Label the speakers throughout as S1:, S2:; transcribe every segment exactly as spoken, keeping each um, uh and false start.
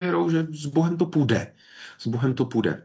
S1: důvěrou, že s Bohem to půjde. S Bohem to půjde.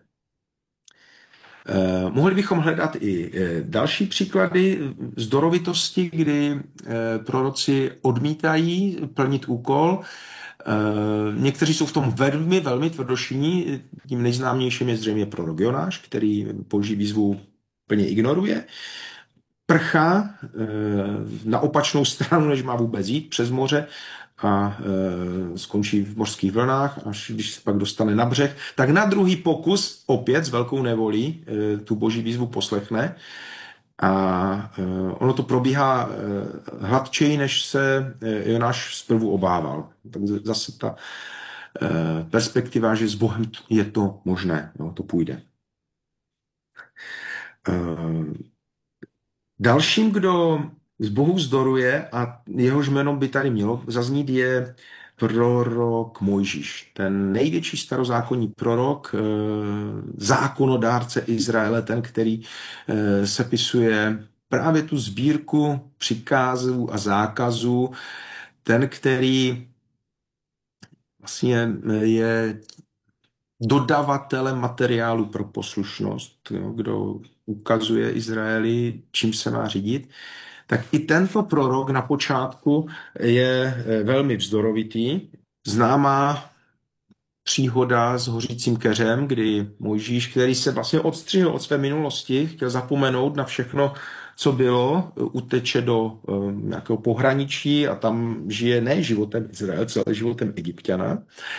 S1: Eh, mohli bychom hledat i eh, další příklady zdorovitosti, kdy eh, proroci odmítají plnit úkol. Eh, někteří jsou v tom velmi, velmi tvrdošíní. Tím nejznámějším je zřejmě prorok Jonáš, který Boží výzvu plně ignoruje. Prchá eh, na opačnou stranu, než má vůbec jít, přes moře a e, skončí v mořských vlnách, až když se pak dostane na břeh, tak na druhý pokus opět s velkou nevolí e, tu Boží výzvu poslechne a e, ono to probíhá e, hladčeji, než se e, Jonáš zprvu obával. Tak zase ta e, perspektiva, že s Bohem je to možné, no, to půjde. E, dalším, kdo z Bohu zdoruje a jehož jméno by tady mělo zaznít, je prorok Mojžíš. Ten největší starozákonní prorok, zákonodárce Izraele, ten, který sepisuje právě tu sbírku přikázů a zákazů, ten, který vlastně je dodavatelem materiálu pro poslušnost, kdo ukazuje Izraeli, čím se má řídit. Tak i tento prorok na počátku je velmi vzdorovitý. Známá příhoda s hořícím keřem, kdy Mojžíš, který se vlastně odstřihl od své minulosti, chtěl zapomenout na všechno, co bylo, uteče do nějakého pohraničí a tam žije ne životem Izraelce, ale životem Egypťana.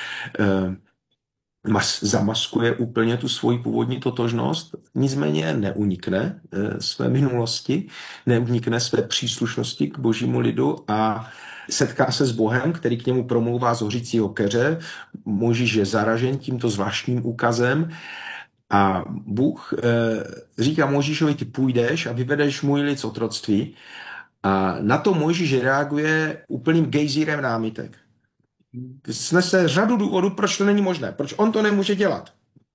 S1: Zamaskuje úplně tu svoji původní totožnost, nicméně neunikne své minulosti, neunikne své příslušnosti k božímu lidu a setká se s Bohem, který k němu promlouvá z hořícího keře. Mojžíš je zaražen tímto zvláštním úkazem a Bůh říká Mojžíšovi, ty půjdeš a vyvedeš můj lid z otroctví. A na to Mojžíš reaguje úplným gejzírem námitek. Snese řadu důvodů, proč to není možné, proč on to nemůže dělat.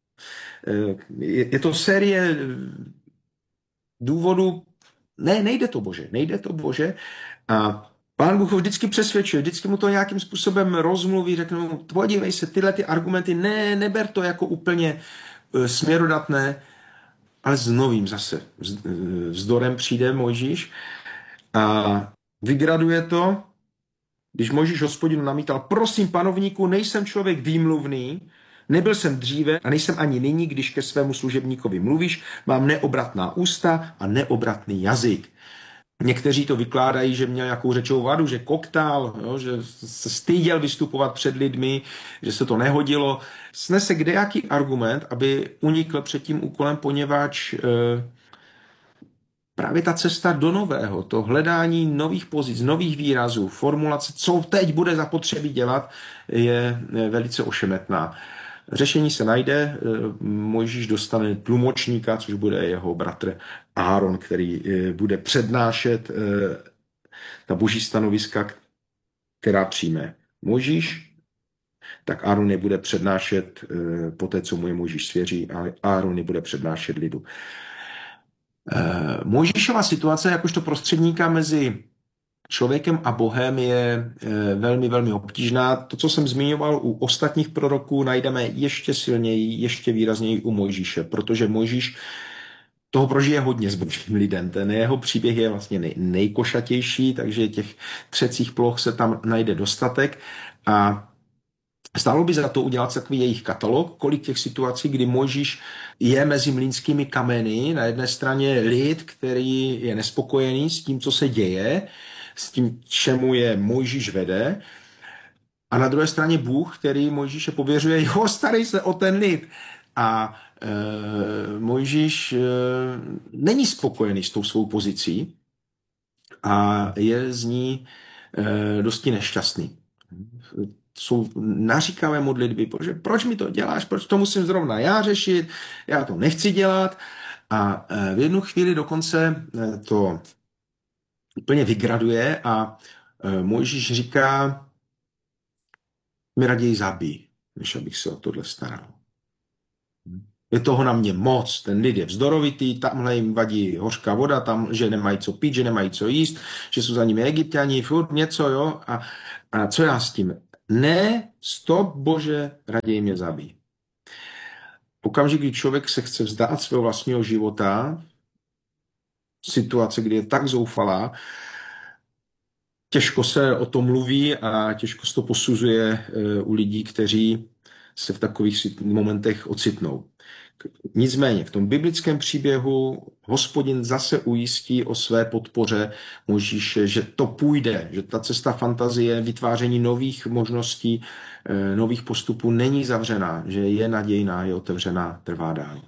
S1: Je to série důvodů, ne, nejde to Bože, nejde to Bože a Pán Bůh ho vždycky přesvědčuje, vždycky mu to nějakým způsobem rozmluví, řekne mu, podívej se, tyhle ty argumenty, ne, neber to jako úplně směrodatné, ale s novým zase vzdorem přijde Mojžíš a vygraduje to. Když Mojžíš Hospodinu namítal, prosím panovníku, nejsem člověk výmluvný, nebyl jsem dříve a nejsem ani nyní, když ke svému služebníkovi mluvíš, mám neobratná ústa a neobratný jazyk. Někteří to vykládají, že měl nějakou řečovou vadu, že koktal, jo, že se styděl vystupovat před lidmi, že se to nehodilo. Snese kdejaký argument, aby unikl před tím úkolem, poněvadž eh, právě ta cesta do nového, to hledání nových pozic, nových výrazů, formulace, co teď bude zapotřebí dělat, je velice ošemetná. Řešení se najde, Mojžíš dostane tlumočníka, což bude jeho bratr Áron, který bude přednášet ta boží stanoviska, která přijme Mojžíš, tak Áron je bude přednášet po té, co mu je Mojžíš svěří, a Áron je bude přednášet lidu. Mojžíšova situace jakožto prostředníka mezi člověkem a Bohem je velmi, velmi obtížná. To, co jsem zmiňoval u ostatních proroků, najdeme ještě silněji, ještě výrazněji u Mojžíše, protože Mojžíš toho prožije hodně s božím lidem. Ten jeho příběh je vlastně nej, nejkošatější, takže těch třecích ploch se tam najde dostatek a stálo by za to udělat takový jejich katalog, kolik těch situací, kdy Mojžíš je mezi mlýnskými kameny, na jedné straně lid, který je nespokojený s tím, co se děje, s tím, čemu je Mojžíš vede, a na druhé straně Bůh, který Mojžíše pověřuje, jo, starej se o ten lid. A e, Mojžíš e, není spokojený s tou svou pozicí a je z ní e, dosti nešťastný. Jsou naříkavé modlitby, protože proč mi to děláš, proč to musím zrovna já řešit, já to nechci dělat. A v jednu chvíli dokonce to úplně vygraduje a Mojžíš říká, mi raději zabij, než abych se o tohle staral. Je toho na mě moc, ten lid je vzdorovitý, tamhle jim vadí hořká voda, tam, že nemají co pít, že nemají co jíst, že jsou za nimi Egypťani, furt něco, jo, a, a co já s tím? Ne, stop, Bože, raději mě zabij. Okamžik, kdy člověk se chce vzdát svého vlastního života, situace, kdy je tak zoufalá, těžko se o tom mluví a těžko se to posuzuje u lidí, kteří se v takových momentech ocitnou. Nicméně v tom biblickém příběhu Hospodin zase ujistí o své podpoře Mojžíše, že to půjde, že ta cesta fantazie, vytváření nových možností, nových postupů není zavřená, že je nadějná, je otevřená, trvá dál.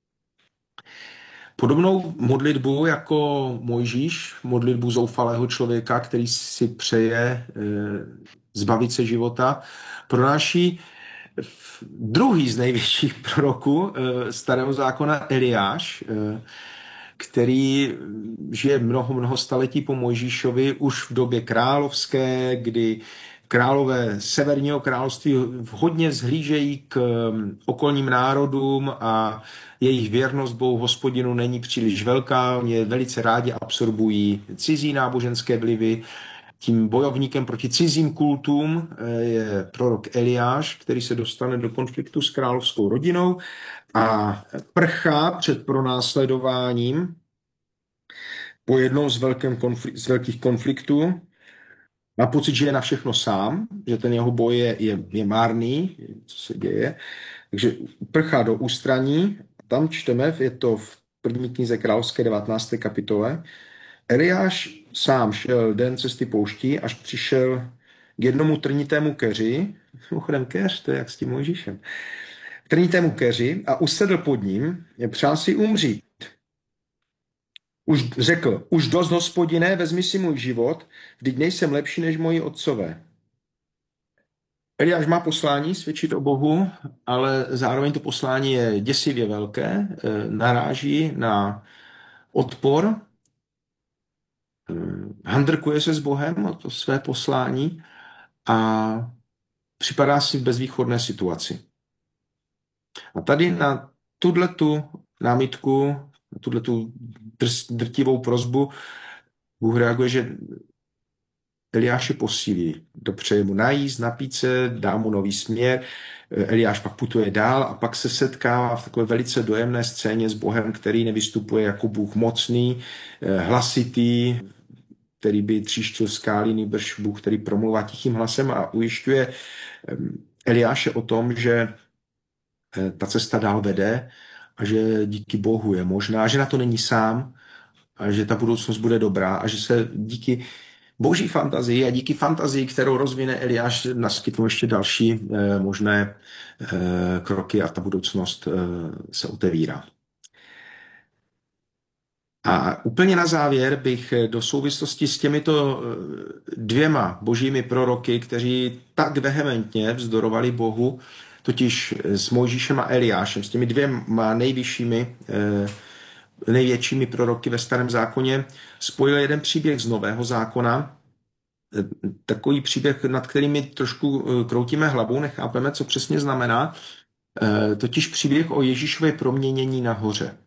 S1: Podobnou modlitbu jako Mojžíš, modlitbu zoufalého člověka, který si přeje zbavit se života, pronáší druhý z největších proroků Starého zákona Eliáš, který žije mnoho, mnoho staletí po Mojžíšovi, už v době královské, kdy králové Severního království hodně zhlížejí k okolním národům a jejich věrnost Bohu Hospodinu není příliš velká, oni velice rádi absorbují cizí náboženské vlivy. Tím bojovníkem proti cizím kultům je prorok Eliáš, který se dostane do konfliktu s královskou rodinou a prchá před pronásledováním po jednom z, konflik- z velkých konfliktů. Má pocit, že je na všechno sám, že ten jeho boj je, je, je márný, co se děje. Takže prchá do ústraní. Tam čteme, je to v první knize královské devatenácté kapitole. Eliáš sám šel den cesty pouští, až přišel k jednomu trnitému keři, mimochodem keř, to je jak s tím Mojžíšem, k trnitému keři a usedl pod ním, přál si umřít. Už řekl, už dost, Hospodine, vezmi si můj život, vždyť nejsem lepší než moji otcové. Eliáš má poslání svědčit o Bohu, ale zároveň to poslání je děsivě velké, naráží na odpor, handrkuje se s Bohem o to své poslání a připadá si v bezvýchodné situaci. A tady na tuto námitku, na tuto drtivou prosbu Bůh reaguje, že Eliáše posílí, dopřeje mu najíst, napít se, dá mu nový směr. Eliáš pak putuje dál a pak se setkává v takové velice dojemné scéně s Bohem, který nevystupuje jako Bůh mocný, hlasitý, který by tříštil skály, nýbrž Bůh, který promluvá tichým hlasem a ujišťuje Eliáše o tom, že ta cesta dál vede a že díky Bohu je možná, že na to není sám a že ta budoucnost bude dobrá a že se díky boží fantazii a díky fantazii, kterou rozvine Eliáš, naskytnou ještě další eh, možné eh, kroky a ta budoucnost eh, se otevírá. A úplně na závěr bych do souvislosti s těmito dvěma božími proroky, kteří tak vehementně vzdorovali Bohu, totiž s Mojžíšem a Eliášem, s těmi dvěma nejvyššími, největšími proroky ve Starém zákoně, spojil jeden příběh z Nového zákona, takový příběh, nad kterými trošku kroutíme hlavou, nechápeme, co přesně znamená, totiž příběh o Ježíšově proměnění nahoře.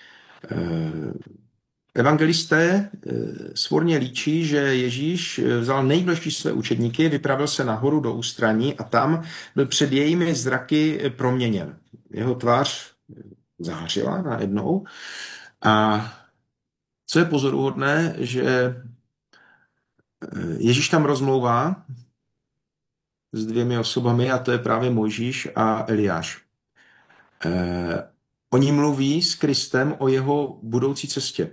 S1: Evangelisté svorně líčí, že Ježíš vzal nejbližší své učedníky, vypravil se nahoru do ústraní a tam byl před jejími zraky proměněn. Jeho tvář zářila najednou. A co je pozoruhodné, že Ježíš tam rozmlouvá s dvěmi osobami a to je právě Mojžíš a Eliáš. Eh, oni mluví s Kristem o jeho budoucí cestě.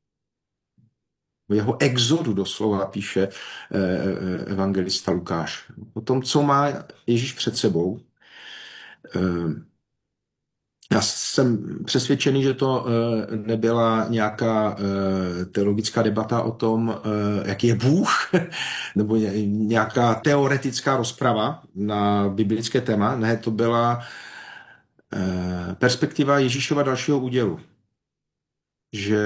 S1: O jeho exodu doslova píše eh, evangelista Lukáš. O tom, co má Ježíš před sebou. Eh, já jsem přesvědčený, že to eh, nebyla nějaká eh, teologická debata o tom, eh, jaký je Bůh, nebo nějaká teoretická rozprava na biblické téma. Ne, to byla eh, perspektiva Ježíšova dalšího údělu. Že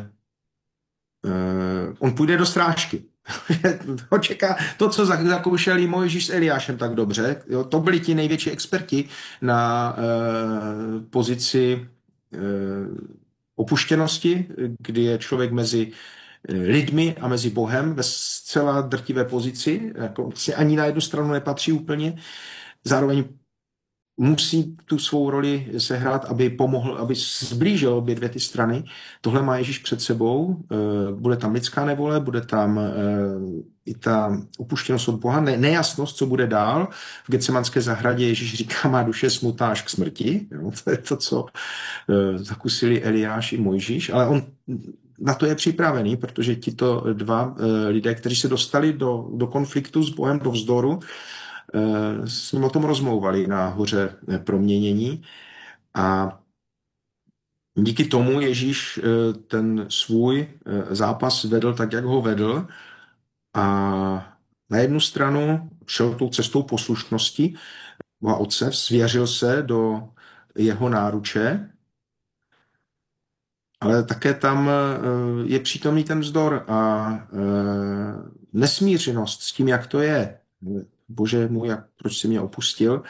S1: eh, on půjde do strážky. Ho čeká to, co zakoušeli Mojžíš s Eliášem tak dobře. Jo, to byli ti největší experti na eh, pozici eh, opuštěnosti, kdy je člověk mezi lidmi a mezi Bohem ve zcela drtivé pozici, jako si ani na jednu stranu nepatří úplně, zároveň musí tu svou roli sehrát, aby pomohl, aby zblížil obě dvě ty strany. Tohle má Ježíš před sebou, bude tam lidská nevole, bude tam i ta upuštěnost od Boha, ne, nejasnost, co bude dál. V Getsemanské zahradě Ježíš říká, má duše smutná až k smrti. Jo, to je to, co zakusili Eliáš i Mojžíš, ale on na to je připravený, protože tito dva lidé, kteří se dostali do, do konfliktu s Bohem, do vzdoru, s ním o tom rozmlouvali na hoře proměnění a díky tomu Ježíš ten svůj zápas vedl tak, jak ho vedl a na jednu stranu šel tou cestou poslušnosti Boha Otce, svěřil se do jeho náruče, ale také tam je přítomný ten vzdor a nesmířenost s tím, jak to je. Bože můj, jak, proč jsi mě opustil?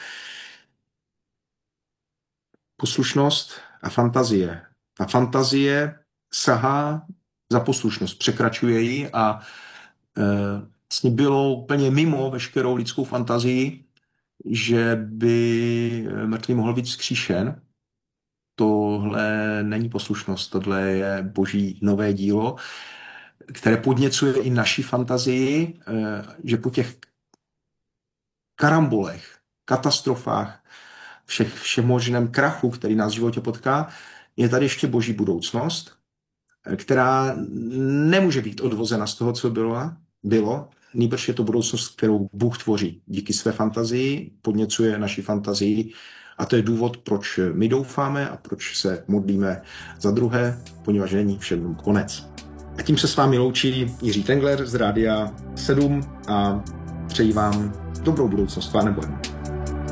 S1: Poslušnost a fantazie. A fantazie sahá za poslušnost, překračuje ji a e, vlastně bylo úplně mimo veškerou lidskou fantazii, že by mrtvý mohl být vzkříšen. Tohle není poslušnost, tohle je Boží nové dílo, které podněcuje i naši fantazii, e, že po těch karambolech, katastrofách, všech, všemožném krachu, který nás v životě potká, je tady ještě Boží budoucnost, která nemůže být odvozena z toho, co bylo, bylo. Nýbrž je to budoucnost, kterou Bůh tvoří díky své fantazii, podněcuje naši fantazii a to je důvod, proč my doufáme a proč se modlíme za druhé, poněvadž není všem konec. A tím se s vámi loučí Jiří Tengler z Rádia sedm a přeji vám dobrou budoucnost, Pánem Bohem.